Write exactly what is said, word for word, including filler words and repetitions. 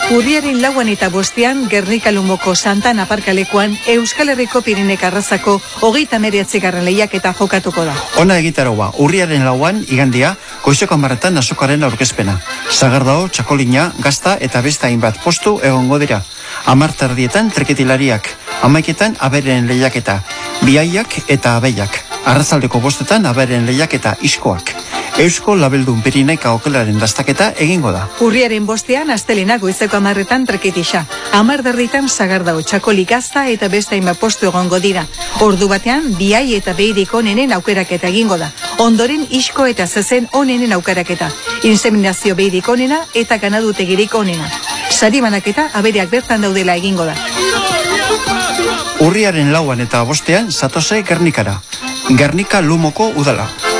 Urriaren lauan eta bostean Gernika Lumoko Santan aparkalekuan Euskal Herriko Pirinek Arrazako hogeita hemeretzigarren lehiaketa jokatuko da. Ona egitaroa, urriaren lauan igandia goizeko hamarretan azokaren aurkezpena. Sagardao, Txakolina, Gazta eta beste hainbat postu egongo dira. Hamar tardietan treketilariak, hamaiketan aberen lehiaketa, biaiak eta abeiak. Arratzaldeko bostetan aberen lehiaketa iskoak. Eusko Labeldun Pirineika okelaren dastaketa egingo da. Urriaren bostean astelena goizeko hamarretan treketisa. Hamar derritan Sagardao, Txakoli, Gazta eta beste hainbat postu egongo dira. Ordu batean biai eta beirik onenen aukeraketa egingo da. Ondoren isko eta zezen onenen aukeraketa. Inseminazio beirik onena eta ganadutegirik onena. Sari banaketa abereak bertan daudela egingo da. Urriaren lauan eta bostean zatoze Gernikara. Gernika Lumoko udala.